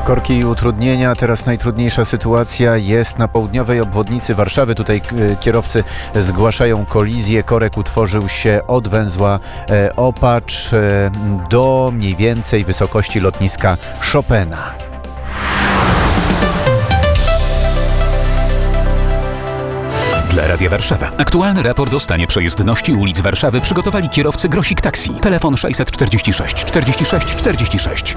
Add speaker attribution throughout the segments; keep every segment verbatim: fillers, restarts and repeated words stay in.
Speaker 1: Korki i utrudnienia. Teraz najtrudniejsza sytuacja jest na południowej obwodnicy Warszawy. Tutaj kierowcy zgłaszają kolizję. Korek utworzył się od węzła Opacz do mniej więcej wysokości lotniska Chopina.
Speaker 2: Dla Radia Warszawa. Aktualny raport o stanie przejezdności ulic Warszawy przygotowali kierowcy Grosik Taxi. Telefon sześćset czterdzieści sześć czterdzieści sześć czterdzieści sześć.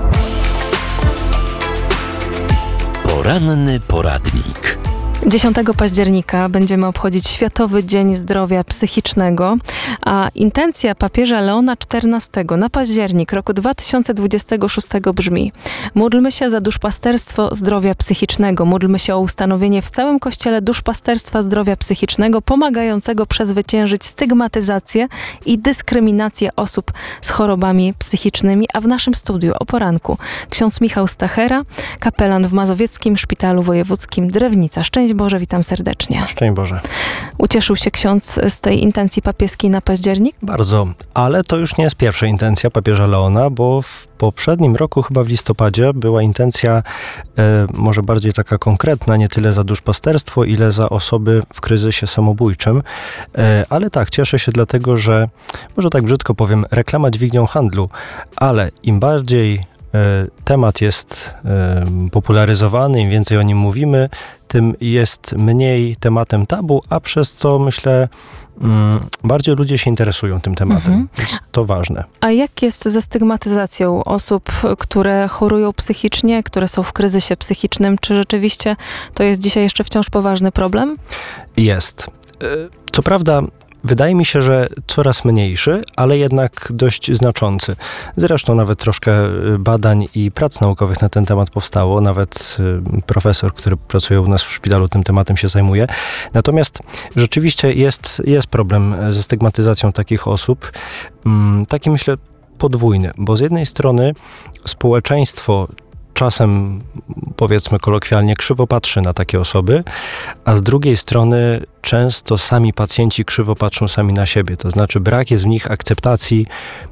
Speaker 3: Poranny poradnik.
Speaker 4: dziesiątego października będziemy obchodzić Światowy Dzień Zdrowia Psychicznego, a intencja papieża Leona czternastego na październik roku dwa tysiące dwudziestego szóstego brzmi: módlmy się za duszpasterstwo zdrowia psychicznego, módlmy się o ustanowienie w całym Kościele duszpasterstwa zdrowia psychicznego pomagającego przezwyciężyć stygmatyzację i dyskryminację osób z chorobami psychicznymi. A w naszym studiu o poranku ksiądz Michał Stachera, kapelan w Mazowieckim Szpitalu Wojewódzkim Drewnica. Szczęść Boże, witam serdecznie.
Speaker 5: Szczęść Boże.
Speaker 4: Ucieszył się ksiądz z tej intencji papieskiej na październik?
Speaker 5: Bardzo, ale to już nie jest pierwsza intencja papieża Leona, bo w poprzednim roku, chyba w listopadzie, była intencja e, może bardziej taka konkretna, nie tyle za duszpasterstwo, ile za osoby w kryzysie samobójczym. E, ale tak, cieszę się dlatego, że, może tak brzydko powiem, reklama dźwignią handlu, ale im bardziej temat jest popularyzowany, im więcej o nim mówimy, tym jest mniej tematem tabu, a przez co, myślę, bardziej ludzie się interesują tym tematem.
Speaker 4: Mhm.
Speaker 5: Jest to ważne.
Speaker 4: A jak jest ze stygmatyzacją osób, które chorują psychicznie, które są w kryzysie psychicznym? Czy rzeczywiście to jest dzisiaj jeszcze wciąż poważny problem?
Speaker 5: Jest. Co prawda, wydaje mi się, że coraz mniejszy, ale jednak dość znaczący. Zresztą nawet troszkę badań i prac naukowych na ten temat powstało. Nawet profesor, który pracuje u nas w szpitalu, tym tematem się zajmuje. Natomiast rzeczywiście jest, jest problem ze stygmatyzacją takich osób. Taki, myślę, podwójny, bo z jednej strony społeczeństwo czasem, powiedzmy kolokwialnie, krzywo patrzy na takie osoby, a z drugiej strony często sami pacjenci krzywo patrzą sami na siebie. To znaczy brak jest w nich akceptacji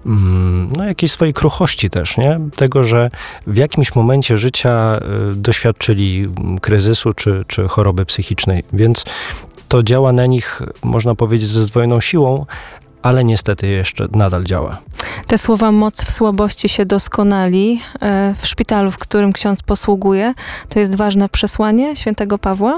Speaker 5: no, jakiejś swojej kruchości też, nie? Tego, że w jakimś momencie życia y, doświadczyli kryzysu czy, czy choroby psychicznej. Więc to działa na nich, można powiedzieć, ze zdwojoną siłą, ale niestety jeszcze nadal działa.
Speaker 4: Te słowa "moc w słabości się doskonali" w szpitalu, w którym ksiądz posługuje, to jest ważne przesłanie świętego Pawła?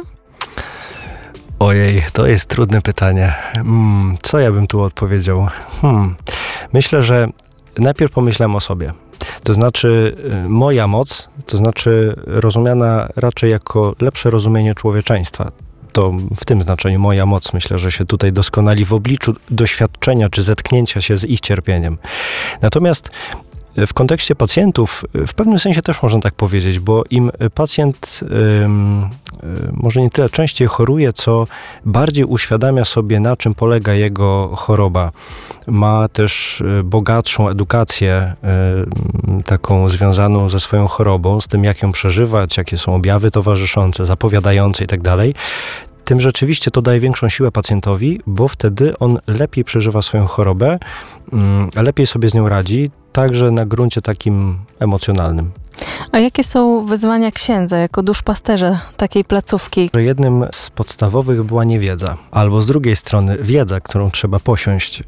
Speaker 5: Ojej, to jest trudne pytanie. Hmm, co ja bym tu odpowiedział? Hmm. Myślę, że najpierw pomyślałem o sobie. To znaczy moja moc, to znaczy rozumiana raczej jako lepsze rozumienie człowieczeństwa. To w tym znaczeniu moja moc, myślę, że się tutaj doskonali w obliczu doświadczenia czy zetknięcia się z ich cierpieniem. Natomiast w kontekście pacjentów w pewnym sensie też można tak powiedzieć, bo im pacjent ym, może nie tyle częściej choruje, co bardziej uświadamia sobie, na czym polega jego choroba. Ma też bogatszą edukację y, taką związaną ze swoją chorobą, z tym jak ją przeżywać, jakie są objawy towarzyszące, zapowiadające i tak dalej. Tym rzeczywiście to daje większą siłę pacjentowi, bo wtedy on lepiej przeżywa swoją chorobę, lepiej sobie z nią radzi, także na gruncie takim emocjonalnym.
Speaker 4: A jakie są wyzwania księdza jako duszpasterza takiej placówki?
Speaker 5: Jednym z podstawowych była niewiedza, albo z drugiej strony wiedza, którą trzeba posiąść.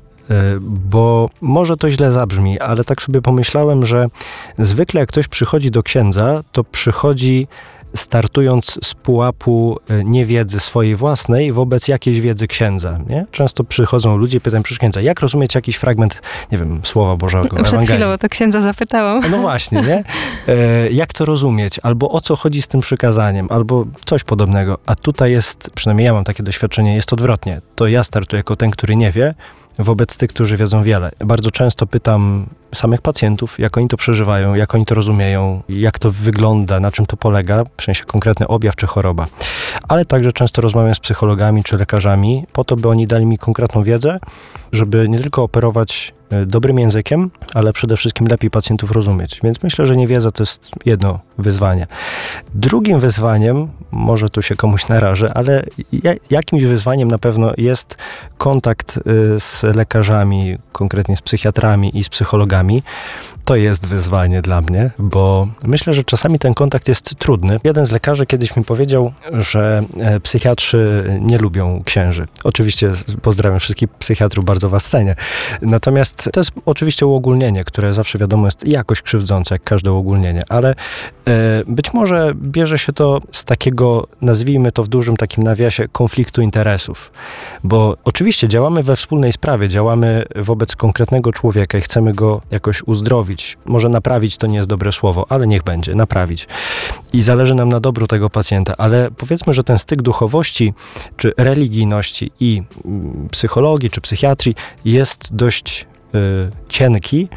Speaker 5: Bo może to źle zabrzmi, ale tak sobie pomyślałem, że zwykle jak ktoś przychodzi do księdza, to przychodzi startując z pułapu niewiedzy swojej własnej wobec jakiejś wiedzy księdza. Nie? Często przychodzą ludzie, pytają przy księdza, jak rozumieć jakiś fragment, nie wiem, Słowa Bożego,
Speaker 4: Przed
Speaker 5: Ewangelii.
Speaker 4: chwilą to księdza zapytałam.
Speaker 5: No właśnie, nie? E, jak to rozumieć? Albo o co chodzi z tym przykazaniem? Albo coś podobnego. A tutaj jest, przynajmniej ja mam takie doświadczenie, jest odwrotnie. To ja startuję jako ten, który nie wie, wobec tych, którzy wiedzą wiele. Bardzo często pytam samych pacjentów, jak oni to przeżywają, jak oni to rozumieją, jak to wygląda, na czym to polega, w sensie konkretny objaw czy choroba. Ale także często rozmawiam z psychologami czy lekarzami po to, by oni dali mi konkretną wiedzę, żeby nie tylko operować dobrym językiem, ale przede wszystkim lepiej pacjentów rozumieć. Więc myślę, że niewiedza to jest jedno wyzwanie. Drugim wyzwaniem, może tu się komuś narażę, ale jakimś wyzwaniem na pewno jest kontakt z lekarzami, konkretnie z psychiatrami i z psychologami. pacjentami. To jest wyzwanie dla mnie, bo myślę, że czasami ten kontakt jest trudny. Jeden z lekarzy kiedyś mi powiedział, że psychiatrzy nie lubią księży. Oczywiście pozdrawiam wszystkich psychiatrów, bardzo was cenię. Natomiast to jest oczywiście uogólnienie, które zawsze wiadomo jest jakoś krzywdzące, jak każde uogólnienie, ale e, być może bierze się to z takiego, nazwijmy to w dużym takim nawiasie, konfliktu interesów. Bo oczywiście działamy we wspólnej sprawie, działamy wobec konkretnego człowieka i chcemy go jakoś uzdrowić. Może naprawić to nie jest dobre słowo, ale niech będzie, naprawić. I zależy nam na dobru tego pacjenta, ale powiedzmy, że ten styk duchowości, czy religijności i mm, psychologii, czy psychiatrii jest dość y, cienki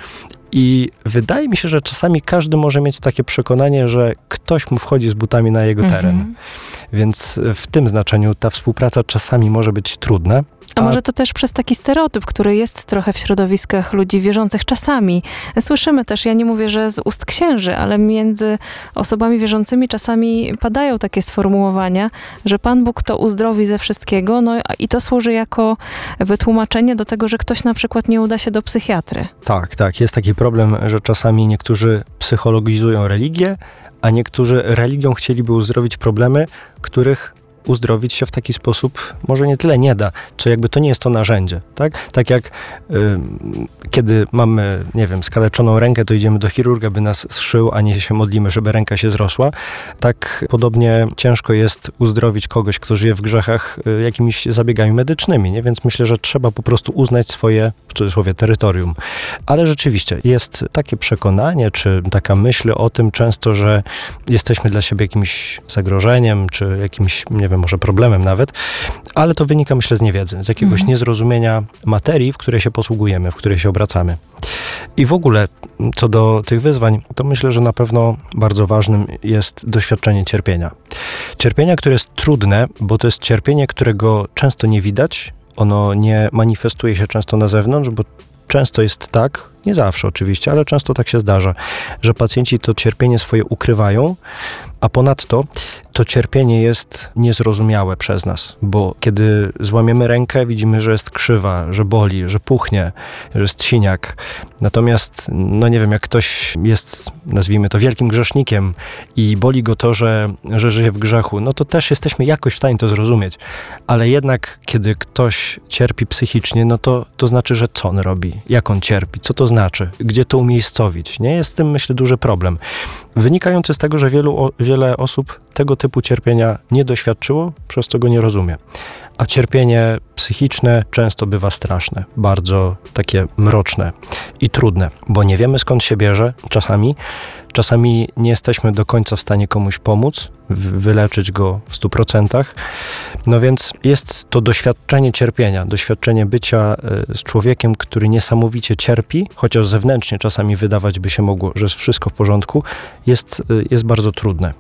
Speaker 5: i wydaje mi się, że czasami każdy może mieć takie przekonanie, że ktoś mu wchodzi z butami na jego teren. Mhm. Więc w tym znaczeniu ta współpraca czasami może być trudna.
Speaker 4: A może to też przez taki stereotyp, który jest trochę w środowiskach ludzi wierzących czasami. Słyszymy też, ja nie mówię, że z ust księży, ale między osobami wierzącymi czasami padają takie sformułowania, że Pan Bóg to uzdrowi ze wszystkiego, no i to służy jako wytłumaczenie do tego, że ktoś na przykład nie uda się do psychiatry.
Speaker 5: Tak, tak. Jest taki problem, że czasami niektórzy psychologizują religię, a niektórzy religią chcieliby uzdrowić problemy, których uzdrowić się w taki sposób może nie tyle nie da, co jakby to nie jest to narzędzie, tak? Tak jak y, kiedy mamy, nie wiem, skaleczoną rękę, to idziemy do chirurga, by nas zszył, a nie się modlimy, żeby ręka się zrosła. Tak podobnie ciężko jest uzdrowić kogoś, kto żyje w grzechach y, jakimiś zabiegami medycznymi, nie? Więc myślę, że trzeba po prostu uznać swoje, w cudzysłowie, terytorium. Ale rzeczywiście jest takie przekonanie, czy taka myśl o tym często, że jesteśmy dla siebie jakimś zagrożeniem, czy jakimś, nie wiem, może problemem nawet, ale to wynika, myślę, z niewiedzy, z jakiegoś mhm. niezrozumienia materii, w której się posługujemy, w której się obracamy. I w ogóle, co do tych wyzwań, to myślę, że na pewno bardzo ważnym jest doświadczenie cierpienia. Cierpienia, które jest trudne, bo to jest cierpienie, którego często nie widać, ono nie manifestuje się często na zewnątrz, bo często jest tak, nie zawsze oczywiście, ale często tak się zdarza, że pacjenci to cierpienie swoje ukrywają, a ponadto to cierpienie jest niezrozumiałe przez nas, bo kiedy złamiemy rękę, widzimy, że jest krzywa, że boli, że puchnie, że jest siniak. Natomiast, no nie wiem, jak ktoś jest, nazwijmy to, wielkim grzesznikiem i boli go to, że, że żyje w grzechu, no to też jesteśmy jakoś w stanie to zrozumieć. Ale jednak, kiedy ktoś cierpi psychicznie, no to, to znaczy, że co on robi, jak on cierpi, co to znaczy, gdzie to umiejscowić. Nie jest z tym, myślę, duży problem. Wynikający z tego, że wielu, wiele osób tego typu cierpienia nie doświadczyło, przez co go nie rozumie. A cierpienie psychiczne często bywa straszne, bardzo takie mroczne i trudne, bo nie wiemy, skąd się bierze czasami. Czasami nie jesteśmy do końca w stanie komuś pomóc, wyleczyć go w stu procentach. No więc jest to doświadczenie cierpienia, doświadczenie bycia z człowiekiem, który niesamowicie cierpi, chociaż zewnętrznie czasami wydawać by się mogło, że jest wszystko w porządku, jest, jest bardzo trudne.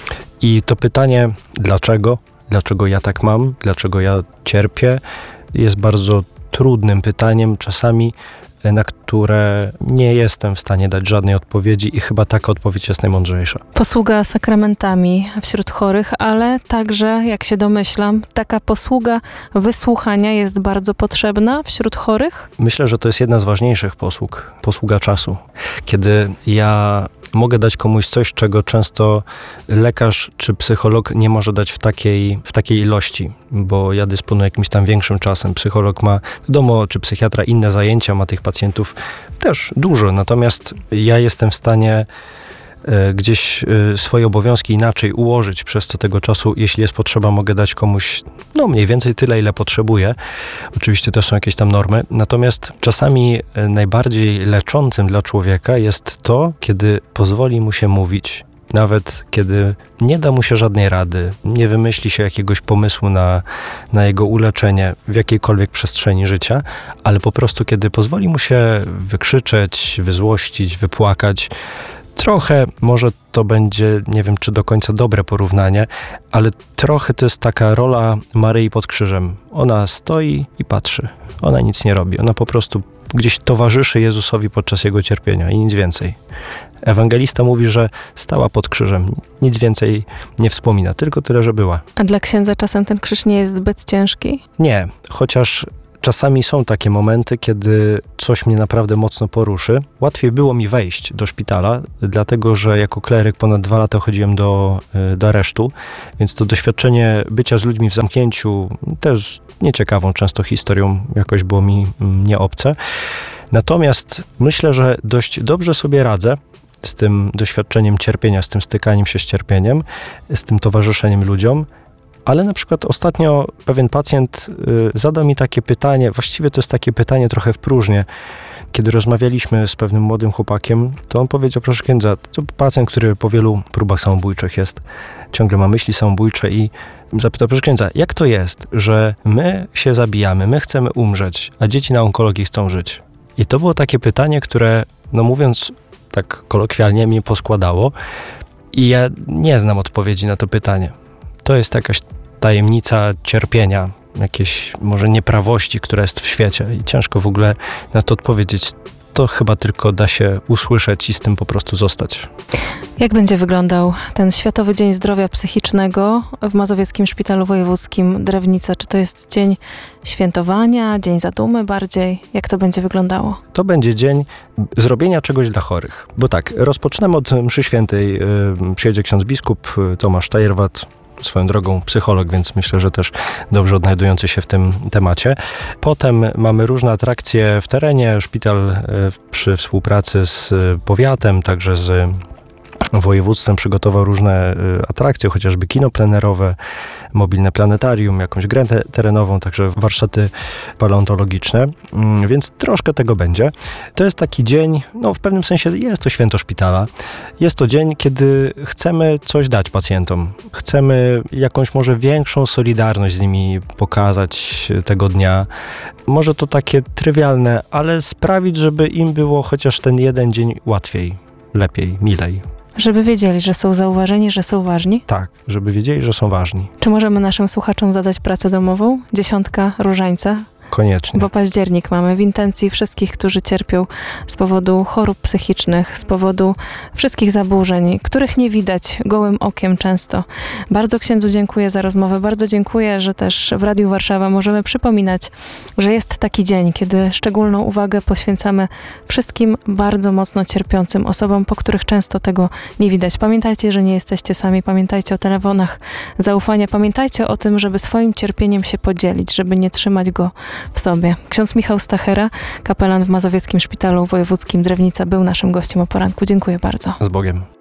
Speaker 5: I to pytanie, dlaczego? Dlaczego ja tak mam? Dlaczego ja cierpię? Jest bardzo trudnym pytaniem, czasami na które nie jestem w stanie dać żadnej odpowiedzi i chyba taka odpowiedź jest najmądrzejsza.
Speaker 4: Posługa sakramentami wśród chorych, ale także, jak się domyślam, taka posługa wysłuchania jest bardzo potrzebna wśród chorych?
Speaker 5: Myślę, że to jest jedna z ważniejszych posług, posługa czasu. Kiedy ja mogę dać komuś coś, czego często lekarz czy psycholog nie może dać w takiej, w takiej ilości, bo ja dysponuję jakimś tam większym czasem. Psycholog ma, wiadomo, czy psychiatra inne zajęcia, ma tych pacjentów też dużo, natomiast ja jestem w stanie e, gdzieś e, swoje obowiązki inaczej ułożyć, przez co tego czasu, jeśli jest potrzeba, mogę dać komuś no mniej więcej tyle, ile potrzebuję. Oczywiście też są jakieś tam normy, natomiast czasami e, najbardziej leczącym dla człowieka jest to, kiedy pozwoli mu się mówić, nawet kiedy nie da mu się żadnej rady, nie wymyśli się jakiegoś pomysłu na, na jego uleczenie w jakiejkolwiek przestrzeni życia, ale po prostu kiedy pozwoli mu się wykrzyczeć, wyzłościć, wypłakać. Trochę, może to będzie, nie wiem czy do końca dobre porównanie, ale trochę to jest taka rola Maryi pod krzyżem. Ona stoi i patrzy. Ona nic nie robi. Ona po prostu gdzieś towarzyszy Jezusowi podczas Jego cierpienia i nic więcej. Ewangelista mówi, że stała pod krzyżem. Nic więcej nie wspomina, tylko tyle, że była.
Speaker 4: A dla księdza czasem ten krzyż nie jest zbyt ciężki?
Speaker 5: Nie, chociaż czasami są takie momenty, kiedy coś mnie naprawdę mocno poruszy. Łatwiej było mi wejść do szpitala, dlatego że jako kleryk ponad dwa lata chodziłem do, do aresztu, więc to doświadczenie bycia z ludźmi w zamknięciu, też nieciekawą często historią, jakoś było mi nieobce. Natomiast myślę, że dość dobrze sobie radzę z tym doświadczeniem cierpienia, z tym stykaniem się z cierpieniem, z tym towarzyszeniem ludziom. Ale na przykład ostatnio pewien pacjent y, zadał mi takie pytanie, właściwie to jest takie pytanie trochę w próżnię. Kiedy rozmawialiśmy z pewnym młodym chłopakiem, to on powiedział, proszę księdza, to pacjent, który po wielu próbach samobójczych jest, ciągle ma myśli samobójcze i zapytał, proszę księdza, jak to jest, że my się zabijamy, my chcemy umrzeć, a dzieci na onkologii chcą żyć? I to było takie pytanie, które, no mówiąc tak kolokwialnie, mnie poskładało i ja nie znam odpowiedzi na to pytanie. To jest jakaś tajemnica cierpienia, jakiejś może nieprawości, która jest w świecie i ciężko w ogóle na to odpowiedzieć. To chyba tylko da się usłyszeć i z tym po prostu zostać.
Speaker 4: Jak będzie wyglądał ten Światowy Dzień Zdrowia Psychicznego w Mazowieckim Szpitalu Wojewódzkim Drewnica? Czy to jest dzień świętowania, dzień zadumy bardziej? Jak to będzie wyglądało?
Speaker 5: To będzie dzień zrobienia czegoś dla chorych. Bo tak, rozpoczynamy od mszy świętej. Przyjedzie ksiądz biskup Tomasz Tajerwat, swoją drogą psycholog, więc myślę, że też dobrze odnajdujący się w tym temacie. Potem mamy różne atrakcje w terenie. Szpital przy współpracy z powiatem, także z województwem przygotował różne atrakcje, chociażby kino plenerowe, mobilne planetarium, jakąś grę te- terenową, także warsztaty paleontologiczne, więc troszkę tego będzie. To jest taki dzień, no w pewnym sensie jest to święto szpitala. Jest to dzień, kiedy chcemy coś dać pacjentom. Chcemy jakąś może większą solidarność z nimi pokazać tego dnia. Może to takie trywialne, ale sprawić, żeby im było chociaż ten jeden dzień łatwiej, lepiej, milej.
Speaker 4: Żeby wiedzieli, że są zauważeni, że są ważni?
Speaker 5: Tak, żeby wiedzieli, że są ważni.
Speaker 4: Czy możemy naszym słuchaczom zadać pracę domową? Dziesiątka różańca?
Speaker 5: Koniecznie.
Speaker 4: Bo październik mamy w intencji wszystkich, którzy cierpią z powodu chorób psychicznych, z powodu wszystkich zaburzeń, których nie widać gołym okiem często. Bardzo księdzu dziękuję za rozmowę, bardzo dziękuję, że też w Radiu Warszawa możemy przypominać, że jest taki dzień, kiedy szczególną uwagę poświęcamy wszystkim bardzo mocno cierpiącym osobom, po których często tego nie widać. Pamiętajcie, że nie jesteście sami, pamiętajcie o telefonach zaufania, pamiętajcie o tym, żeby swoim cierpieniem się podzielić, żeby nie trzymać go w sobie. Ksiądz Michał Stachera, kapelan w Mazowieckim Szpitalu Wojewódzkim Drewnica, był naszym gościem o poranku. Dziękuję bardzo.
Speaker 5: Z Bogiem.